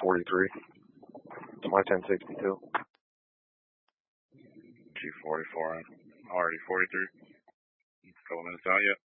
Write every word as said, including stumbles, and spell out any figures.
forty-three. It's my ten sixty-two. G forty-four, already forty-three. Couple minutes out yet?